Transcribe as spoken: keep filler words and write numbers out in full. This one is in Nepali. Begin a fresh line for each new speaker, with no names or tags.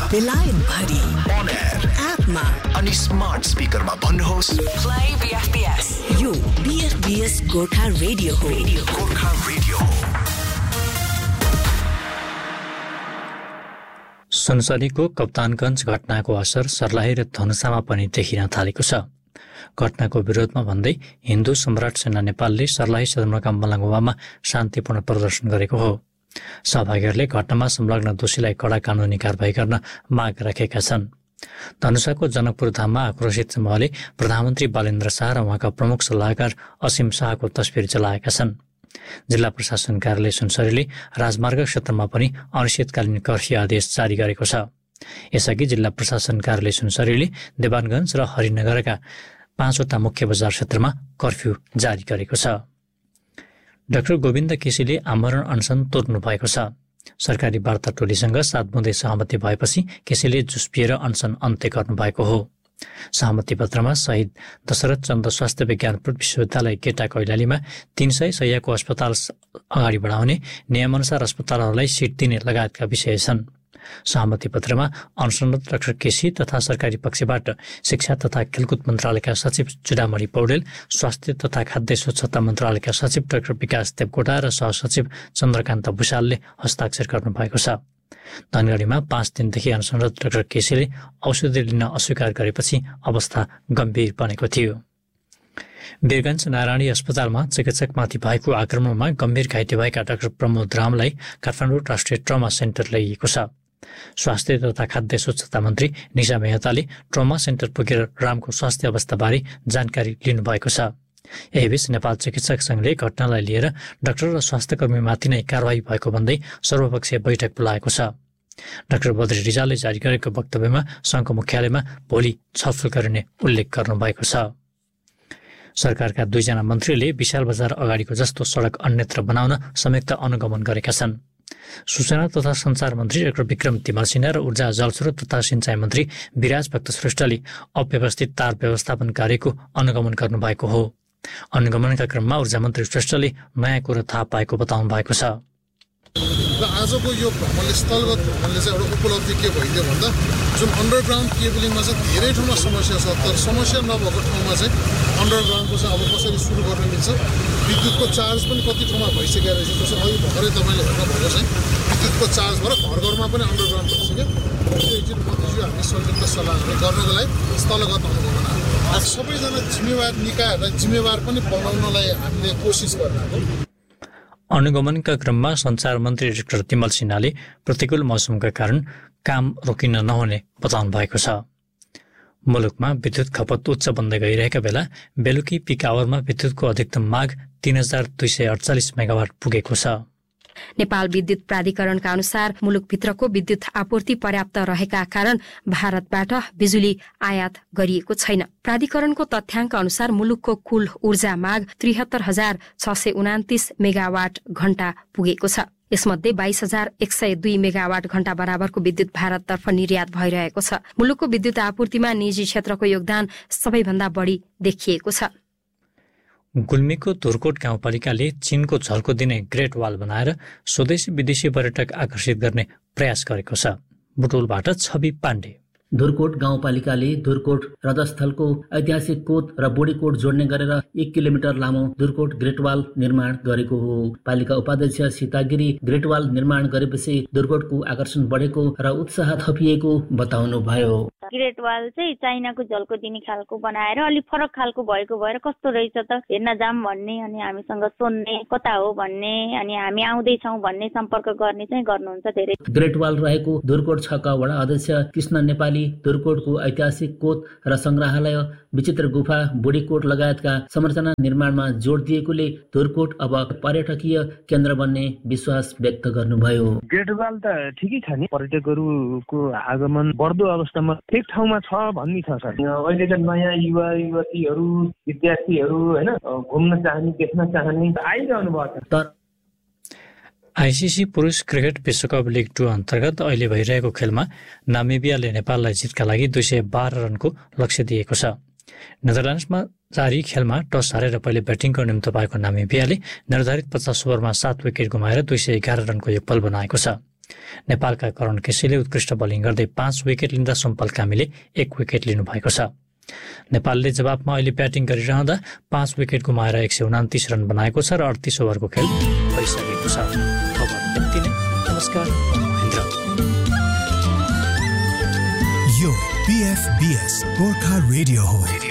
बेलायत भरि
on air
एपमा
अनि स्मार्ट स्पिकरमा भन्नुहोस्
play B F B S। यो B F B S Gorkha radio हो।
गोर्खा रेडियो हो।
सुनसरीको कप्तानगञ्ज घटनाको असर सर्लाही र धनुषामा पनि देखिन थालेको छ। घटनाको विरोधमा भन्दै हिन्दू सम्राट सेना नेपालले सर्लाही सदरमुकाम मलङ्गवामा शान्तिपूर्ण प्रदर्शन गरेको हो। सहभागीहरूले घटनामा संलग्न दोषीलाई कडा कानुनी कारबाही गर्न माग राखेका छन्। धनुषाको जनकपुर धाममा आक्रोशित समूहले प्रधानमन्त्री बालेन्द्र शाह र उहाँका प्रमुख सल्लाहकार असीम शाहको तस्बिर जलाएका छन्। जिल्ला प्रशासन कार्यालय सुनसरीले राजमार्ग क्षेत्रमा पनि अनिश्चितकालीन कर्फ्यू आदेश जारी गरेको छ। यसअघि जिल्ला प्रशासन कार्यालय सुनसरीले देवानगञ्ज र हरिनगरका पाँचवटा मुख्य बजार क्षेत्रमा कर्फ्यू जारी गरेको छ। डाक्टर गोविन्द केसीले आमरण अनसन तोड्नु भएको छ। सरकारी वार्ता टोलीसँग सात बुँदे सहमति भएपछि केसीले जुस्पिएर अनसन अन्त्य गर्नुभएको हो। सहमति पत्रमा शहीद दशरथ चन्द स्वास्थ्य विज्ञान विश्वविद्यालय गेटा कैलालीमा तीन सय शय्याको अस्पताल अगाडि बढाउने, नियमअनुसार अस्पतालहरूलाई सिट दिने लगायतका विषय छन्। सहमति पत्रमा अनसनरत डाक्टर केसी तथा सरकारी पक्षबाट शिक्षा तथा खेलकुद मन्त्रालयका सचिव चुडामणि पौडेल, स्वास्थ्य तथा खाद्य स्वच्छता मन्त्रालयका सचिव डाक्टर विकास देवकोटा र सहसचिव चन्द्रकान्त भूषालले हस्ताक्षर गर्नुभएको छ। धनगढीमा पाँच दिनदेखि अनसनरत डाक्टर केसीले औषधि लिन अस्वीकार गरेपछि अवस्था गम्भीर बनेको थियो। वीरगञ्ज नारायणी अस्पतालमा चिकित्सकमाथि भएको आक्रमणमा गम्भीर घाइते भएका डाक्टर प्रमोद रामलाई काठमाडौँ राष्ट्रिय ट्रमा सेन्टर ल्याइएको छ। स्वास्थ्य तथा खाद्य स्वच्छता मन्त्री निशा मेहताले ट्रमा सेन्टर पुगेर रामको स्वास्थ्य अवस्थाबारे जानकारी लिनुभएको छ। यहीबीच नेपाल चिकित्सक संघले घटनालाई लिएर डाक्टर र स्वास्थ्यकर्मीमाथि नै कारवाही भएको भन्दै सर्वपक्षीय बैठक बोलाएको छ। डाक्टर बद्री रिजालले जारी गरेको वक्तव्यमा संघको मुख्यालयमा भोलि छलफल गरिने उल्लेख गर्नुभएको छ। सरकारका दुईजना मन्त्रीले विशाल बजार अगाडिको जस्तो सडक अन्यत्र बनाउन संयुक्त अनुगमन गरेका छन्। सूचना तथा सञ्चार मन्त्री डाक्टर विक्रम तिमल सिन्हा र ऊर्जा जलस्रोत तथा सिंचाई मन्त्री विराज भक्त श्रेष्ठले अव्यवस्थित तार व्यवस्थापन कार्यको अनुगमन गर्नुभएको हो। अनुगमनका क्रममा ऊर्जा मन्त्री श्रेष्ठले नयाँ कुरो थाहा पाएको बताउनु भएको छ।
र आजको यो भ्रमणले स्थलगत भ्रमणले चाहिँ एउटा उपलब्धि के भइदियो भन्दा जुन अन्डरग्राउन्ड केबलिङमा चाहिँ धेरै ठाउँमा समस्या छ, तर समस्या नभएको ठाउँमा चाहिँ अन्डरग्राउन्डको चाहिँ अब कसरी सुरु गर्न मिल्छ। विद्युतको चार्ज पनि कति ठाउँमा भइसकेको रहेछ। जस्तो अहिले भर्खरै तपाईँले हेर्नुभएको चाहिँ विद्युतको चार्ज भएर घर घरमा पनि अन्डरग्राउन्ड भइसक्यो। त्यो एकचोटि मन्त्रीज्यू हामी संयुक्त सल्लाह गर्नको लागि स्थलगत अनुगमन आज सबैजना जिम्मेवार निकायहरूलाई जिम्मेवार पनि बनाउनलाई हामीले कोसिस गरेको।
अनुगमनका क्रममा सञ्चार मन्त्री डाक्टर तिमल सिन्हाले प्रतिकूल मौसमका कारण काम रोकिन नहुने बताउनु भएको छ। मुलुकमा विद्युत खपत उच्च बन्दै गइरहेका बेला बेलुकी पिक आवरमा विद्युतको अधिकतम माग तीन हजार दुई सय अडचालिस मेगावाट पुगेको छ।
नेपाल विद्युत प्राधिकरणका अनुसार मुलुकभित्रको विद्युत आपूर्ति पर्याप्त रहेका कारण भारतबाट बिजुली आयात गरिएको छैन। प्राधिकरणको तथ्याङ्क अनुसार मुलुकको कुल ऊर्जा माग त्रिहत्तर हजार छ सय उनातिस मेगावाट घण्टा पुगेको छ। यसमध्ये बाइस हजार एक सय दुई मेगावाट घण्टा बराबरको विद्युत भारततर्फ निर्यात भइरहेको छ। मुलुकको विद्युत आपूर्तिमा निजी क्षेत्रको योगदान सबैभन्दा बढी देखिएको छ।
गुल्मीको धुरकोट गाउँपालिकाले चीनको झल्को दिने ग्रेट वाल बनाएर स्वदेशी विदेशी पर्यटक आकर्षित गर्ने प्रयास गरेको छ। बुटोलबाट छवि पाण्डे।
धुरकोट गाउँपालिकाले धुरकोट रजस्थलको ऐतिहासिक कोट र बोडीकोट जोड्ने गरेर एक किलोमिटर लामो धुरकोट ग्रेट वाल निर्माण गरेको हो। पालिका उपाध्यक्ष सीतागिरी ग्रेट वाल निर्माण गरेपछि धुरकोटको आकर्षण बढेको र उत्साह थपिएको बताउनुभयो।
ग्रेट वाल चाहिँ चाइनाको झल्को दिने खालको बनाएर अलिक फरक खालको भएको भएर कस्तो रहेछ त हेर्न जाम भन्ने, अनि हामीसँग सोध्ने कता हो भन्ने, अनि हामी आउँदैछौँ भन्ने सम्पर्क गर्ने चाहिँ गर्नुहुन्छ धेरै।
ग्रेट वाल रहेको धुरकोट छका वडा अध्यक्ष कृष्ण नेपाली धुरकोटको ऐतिहासिक कोट र संग्रहालय, विचित्र गुफा, बुढीकोट लगायतका संरचना निर्माणमा जोड दिएकोले धुरकोट अब पर्यटकीय केन्द्र बन्ने विश्वास व्यक्त गर्नुभयो।
ग्रेट वाल त ठिकै छ नि, पर्यटकहरूको आगमन बढ्दो अवस्थामा ठिक ठाउँमा छ भन्ने छ सर। अहिलेका नयाँ युवा युवतीहरू विद्यार्थीहरू होइन घुम्न चाहने देख्न चाहने आइरहनु भएको छ।
आइसिसी पुरुष क्रिकेट विश्वकप लिग टू अन्तर्गत अहिले भइरहेको खेलमा नामिबियाले नेपाललाई जितका लागि दुई सय बाह्र रनको लक्ष्य दिएको छ। नेदरल्यान्ड्समा जारी खेलमा टस हारेर पहिले ब्याटिङको निम्ति पाएको नामिबियाले निर्धारित पचास ओभरमा सात विकेट गुमाएर दुई सय एघार रनको योगफल बनाएको छ। नेपालका करण केसीले उत्कृष्ट बलिङ गर्दै पाँच विकेट लिँदा सम्पल कामीले एक विकेट लिनुभएको छ। नेपालले जवाफमा अहिले ब्याटिङ गरिरहँदा पाँच विकेट गुमाएर एक सय उनातिस रन बनाएको छ र अडतिस ओभरको खेल भइसकेको छ। खबर यति नै। नमस्कार, महेन्द्र।
यो पीएफबीएस गोर्खा रेडियो हो।